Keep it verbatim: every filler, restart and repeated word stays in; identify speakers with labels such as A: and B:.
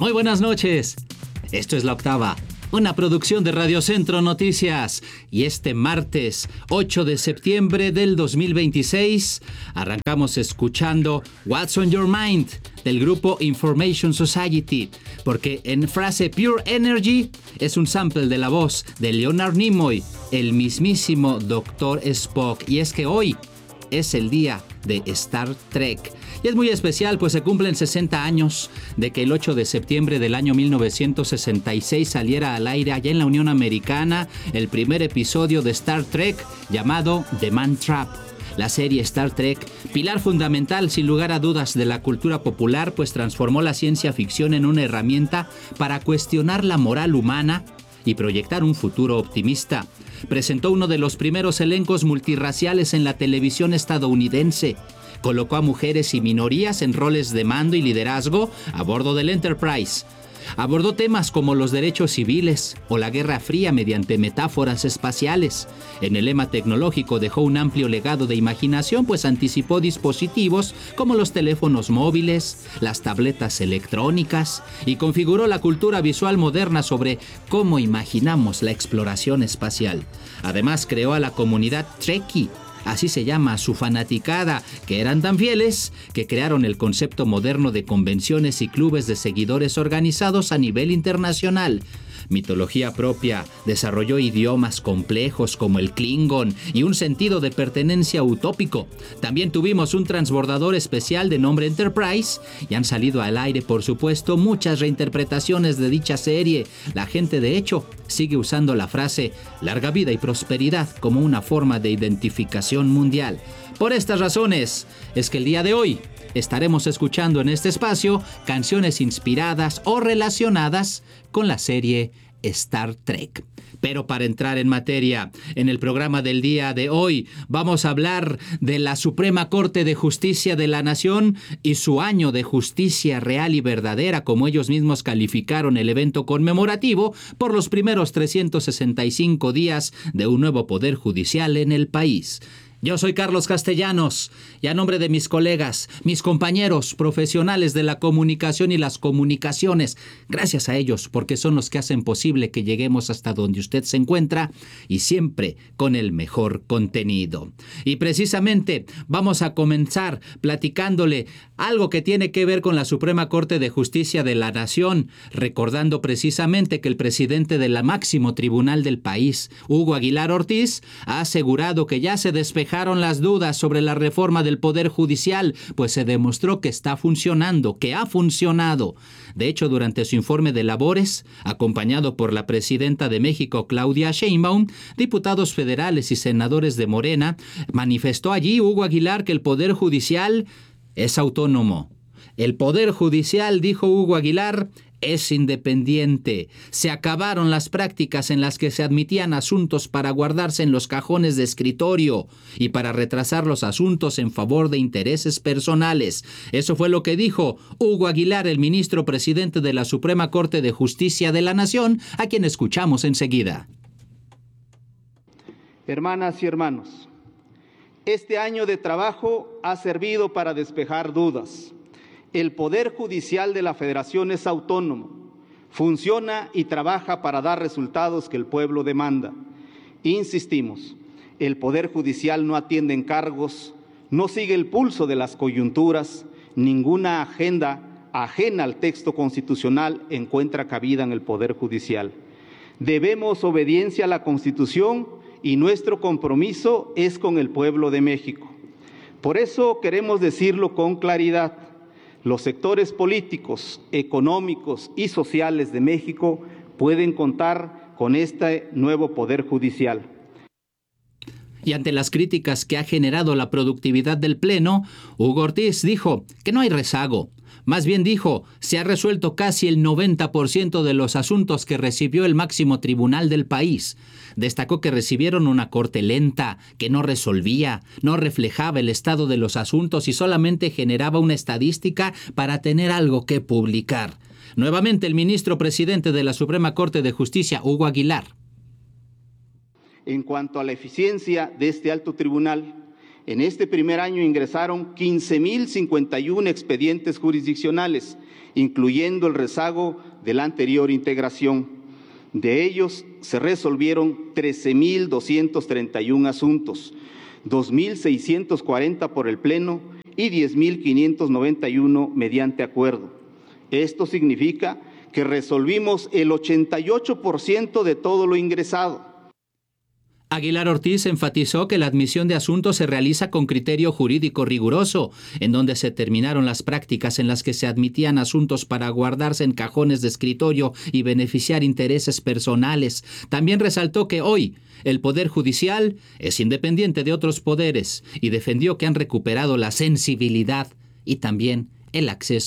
A: Muy buenas noches. Esto es La Octava, una producción de Radio Centro Noticias. Y este martes ocho de septiembre del dos mil veintiséis arrancamos escuchando What's on Your Mind del grupo Information Society, porque en frase Pure Energy es un sample de la voz de Leonard Nimoy, el mismísimo doctor Spock. Y es que hoy es el día de Star Trek. Y es muy especial, pues se cumplen sesenta años de que el ocho de septiembre del año mil novecientos sesenta y seis saliera al aire allá en la Unión Americana el primer episodio de Star Trek llamado The Man Trap. La serie Star Trek, pilar fundamental sin lugar a dudas de la cultura popular, pues transformó la ciencia ficción en una herramienta para cuestionar la moral humana y proyectar un futuro optimista. Presentó uno de los primeros elencos multirraciales en la televisión estadounidense. Colocó a mujeres y minorías en roles de mando y liderazgo a bordo del Enterprise. Abordó temas como los derechos civiles o la Guerra Fría mediante metáforas espaciales. En el lema tecnológico dejó un amplio legado de imaginación, pues anticipó dispositivos como los teléfonos móviles, las tabletas electrónicas, y configuró la cultura visual moderna sobre cómo imaginamos la exploración espacial. Además, creó a la comunidad Trekkie, así se llama su fanaticada, que eran tan fieles que crearon el concepto moderno de convenciones y clubes de seguidores organizados a nivel internacional. Mitología propia, desarrolló idiomas complejos como el Klingon y un sentido de pertenencia utópico. También tuvimos un transbordador especial de nombre Enterprise y han salido al aire, por supuesto, muchas reinterpretaciones de dicha serie. La gente, de hecho, sigue usando la frase larga vida y prosperidad como una forma de identificación mundial. Por estas razones es que el día de hoy estaremos escuchando en este espacio canciones inspiradas o relacionadas con la serie Star Trek. Pero para entrar en materia, en el programa del día de hoy vamos a hablar de la Suprema Corte de Justicia de la Nación y su año de justicia real y verdadera, como ellos mismos calificaron el evento conmemorativo por los primeros trescientos sesenta y cinco días de un nuevo poder judicial en el país. Yo soy Carlos Castellanos y a nombre de mis colegas, mis compañeros profesionales de la comunicación y las comunicaciones, gracias a ellos porque son los que hacen posible que lleguemos hasta donde usted se encuentra y siempre con el mejor contenido. Y precisamente vamos a comenzar platicándole algo que tiene que ver con la Suprema Corte de Justicia de la Nación, recordando precisamente que el presidente del máximo tribunal del país, Hugo Aguilar Ortiz, ha asegurado que ya se despejaron las dudas sobre la reforma del Poder Judicial, pues se demostró que está funcionando, que ha funcionado. De hecho, durante su informe de labores, acompañado por la presidenta de México, Claudia Sheinbaum, diputados federales y senadores de Morena, manifestó allí Hugo Aguilar que el Poder Judicial es autónomo. El Poder Judicial, dijo Hugo Aguilar, es independiente. Se acabaron las prácticas en las que se admitían asuntos para guardarse en los cajones de escritorio y para retrasar los asuntos en favor de intereses personales. Eso fue lo que dijo Hugo Aguilar, el ministro presidente de la Suprema Corte de Justicia de la Nación, a quien escuchamos enseguida.
B: Hermanas y hermanos, este año de trabajo ha servido para despejar dudas. El Poder Judicial de la Federación es autónomo, funciona y trabaja para dar resultados que el pueblo demanda. Insistimos, el Poder Judicial no atiende encargos, no sigue el pulso de las coyunturas, ninguna agenda ajena al texto constitucional encuentra cabida en el Poder Judicial. Debemos obediencia a la Constitución y nuestro compromiso es con el pueblo de México. Por eso queremos decirlo con claridad. Los sectores políticos, económicos y sociales de México pueden contar con este nuevo Poder Judicial.
A: Y ante las críticas que ha generado la productividad del Pleno, Hugo Ortiz dijo que no hay rezago. Más bien dijo, se ha resuelto casi el noventa por ciento de los asuntos que recibió el máximo tribunal del país. Destacó que recibieron una corte lenta, que no resolvía, no reflejaba el estado de los asuntos y solamente generaba una estadística para tener algo que publicar. Nuevamente el ministro presidente de la Suprema Corte de Justicia, Hugo Aguilar.
B: En cuanto a la eficiencia de este alto tribunal, En este primer año ingresaron quince mil cincuenta y uno expedientes jurisdiccionales, incluyendo el rezago de la anterior integración. De ellos se resolvieron trece mil doscientos treinta y uno asuntos, dos mil seiscientos cuarenta por el Pleno y diez mil quinientos noventa y uno mediante acuerdo. Esto significa que resolvimos el ochenta y ocho por ciento de todo lo ingresado.
A: Aguilar Ortiz enfatizó que la admisión de asuntos se realiza con criterio jurídico riguroso, en donde se terminaron las prácticas en las que se admitían asuntos para guardarse en cajones de escritorio y beneficiar intereses personales. También resaltó que hoy el Poder Judicial es independiente de otros poderes y defendió que han recuperado la sensibilidad y también el acceso